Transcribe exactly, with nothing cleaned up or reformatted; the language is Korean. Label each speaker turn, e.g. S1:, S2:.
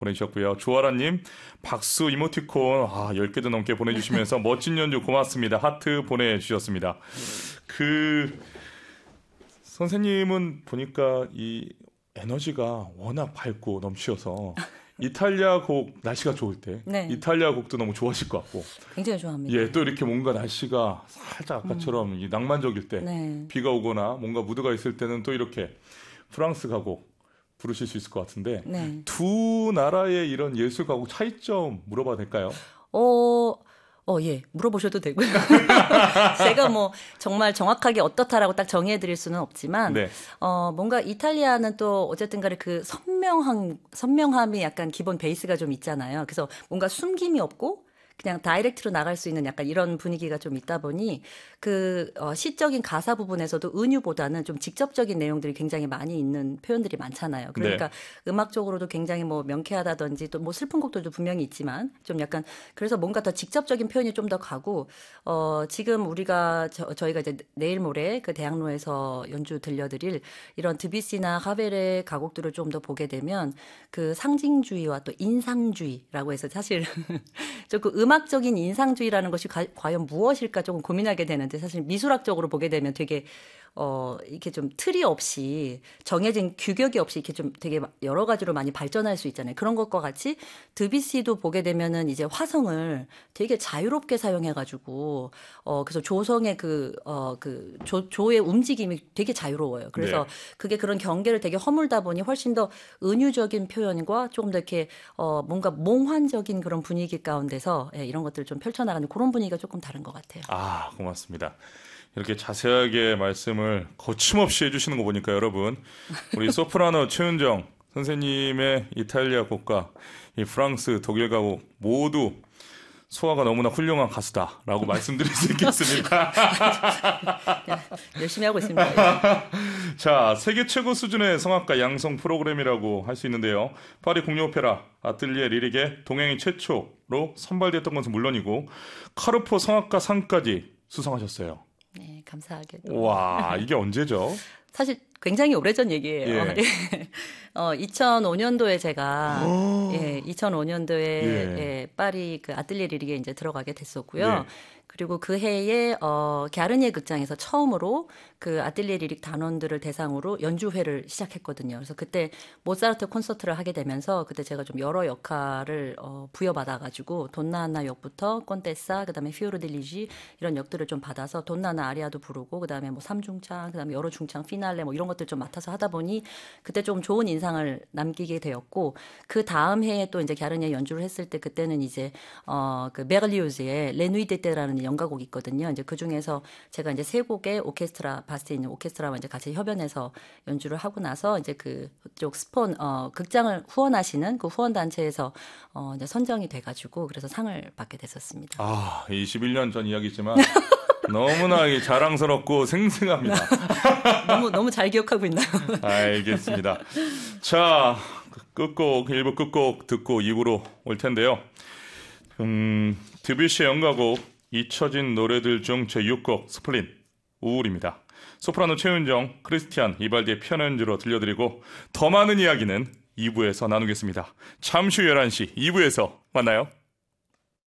S1: 보내주셨고요. 조아라님 박수 이모티콘 아, 열 개도 넘게 보내주시면서 멋진 연주 고맙습니다. 하트 보내주셨습니다. 그 선생님은 보니까 이 에너지가 워낙 밝고 넘치셔서 이탈리아 곡 날씨가 좋을 때 네. 이탈리아 곡도 너무 좋아하실 것 같고
S2: 굉장히 좋아합니다.
S1: 예, 또 이렇게 뭔가 날씨가 살짝 아까처럼 음. 이 낭만적일 때 네. 비가 오거나 뭔가 무드가 있을 때는 또 이렇게 프랑스 가곡 부르실 수 있을 것 같은데 네. 두 나라의 이런 예술 가곡 차이점 물어봐도 될까요?
S2: 어... 어, 예. 물어보셔도 되고요. 제가 뭐 정말 정확하게 어떻다라고 딱 정해드릴 수는 없지만, 네. 어, 뭔가 이탈리아는 또 어쨌든 간에 그 선명함, 선명함이 약간 기본 베이스가 좀 있잖아요. 그래서 뭔가 숨김이 없고, 그냥 다이렉트로 나갈 수 있는 약간 이런 분위기가 좀 있다 보니 그 어, 시적인 가사 부분에서도 은유보다는 좀 직접적인 내용들이 굉장히 많이 있는 표현들이 많잖아요. 그러니까 네. 음악적으로도 굉장히 뭐 명쾌하다든지 또 뭐 슬픈 곡들도 분명히 있지만 좀 약간 그래서 뭔가 더 직접적인 표현이 좀 더 가고 어, 지금 우리가 저, 저희가 이제 내일 모레 그 대학로에서 연주 들려드릴 이런 드뷔시나 하벨의 가곡들을 좀 더 보게 되면 그 상징주의와 또 인상주의라고 해서 사실 조금 음 음악적인 인상주의라는 것이 가, 과연 무엇일까 조금 고민하게 되는데 사실 미술학적으로 보게 되면 되게 어 이렇게 좀 틀이 없이 정해진 규격이 없이 이렇게 좀 되게 여러 가지로 많이 발전할 수 있잖아요. 그런 것과 같이 드뷔시도 보게 되면은 이제 화성을 되게 자유롭게 사용해가지고 어 그래서 조성의 그 어 그 조 조의 움직임이 되게 자유로워요. 그래서 네. 그게 그런 경계를 되게 허물다 보니 훨씬 더 은유적인 표현과 조금 더 이렇게 어 뭔가 몽환적인 그런 분위기 가운데서 예, 이런 것들을 좀 펼쳐나가는 그런 분위기가 조금 다른 것 같아요.
S1: 아, 고맙습니다. 이렇게 자세하게 말씀을 거침없이 해주시는 거 보니까 여러분 우리 소프라노 최은정 선생님의 이탈리아 곡과 이 프랑스 독일 가곡 모두 소화가 너무나 훌륭한 가수다라고 말씀드릴 수 있겠습니다.
S2: 열심히 하고 있습니다.
S1: 자, 세계 최고 수준의 성악가 양성 프로그램이라고 할 수 있는데요. 파리 국립오페라 아틀리에 리릭의 동행이 최초로 선발됐던 것은 물론이고 카르포 성악가 상까지 수상하셨어요.
S2: 네, 감사하게.
S1: 와, 이게 언제죠?
S2: 사실 굉장히 오래전 얘기예요. 예. 어, 이천오 년도에 제가 예, 이천오 년도에 예. 예, 파리 그 아틀리에 리릭에 이제 들어가게 됐었고요. 예. 그리고 그 해에 어, 갸르니에 극장에서 처음으로 그 아틀리에 리릭 단원들을 대상으로 연주회를 시작했거든요. 그래서 그때 모차르트 콘서트를 하게 되면서 그때 제가 좀 여러 역할을 어, 부여받아가지고 돈나나 역부터 콘테사, 그다음에 피오르 딜리지 이런 역들을 좀 받아서 돈나나 아리아도 부르고 그다음에 뭐 삼중창, 그다음에 여러 중창 피날레 뭐 이런 것들 좀 맡아서 하다 보니 그때 좀 좋은 인상을 남기게 되었고 그 다음 해에 또 이제 갸르니에 연주를 했을 때 그때는 이제 어, 그 베를리오즈의 레누이 데테라는 연가곡이 있거든요. 이제 그 중에서 제가 이제 세 곡의 오케스트라 바스에 있는 오케스트라와 이제 같이 협연해서 연주를 하고 나서 이제 그쪽 스폰 어 극장을 후원하시는 그 후원 단체에서 어 이제 선정이 돼가지고 그래서 상을 받게 됐었습니다.
S1: 아, 이십일 년 전 이야기지만 너무나 자랑스럽고 생생합니다.
S2: 너무 너무 잘 기억하고 있나요?
S1: 알겠습니다. 자, 끝곡 일 부 끝곡 듣고 이 부로 올 텐데요. 음, 드뷔시의 연가곡 잊혀진 노래들 중 제육 곡 스플린 우울입니다. 소프라노 최은정, 크리스티안 이발디의 피아노 연주로 들려드리고 더 많은 이야기는 이 부에서 나누겠습니다. 잠시 후 열한 시 이 부에서 만나요.